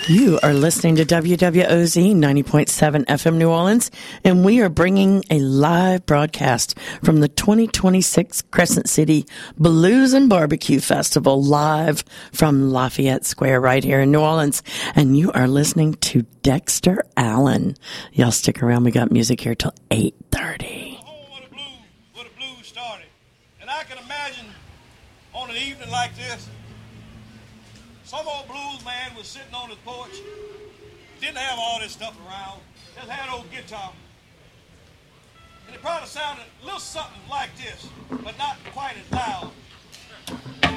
You are listening to WWOZ 90.7 FM New Orleans, and we are bringing a live broadcast from the 2026 Crescent City Blues and Barbecue Festival live from Lafayette Square right here in New Orleans. And you are listening to Dexter Allen. Y'all stick around. We got music here till 8:30. Where the blues started. And I can imagine on an evening like this, some old blues man was sitting on his porch, didn't have all this stuff around, just had an old guitar. And it probably sounded a little something like this, but not quite as loud.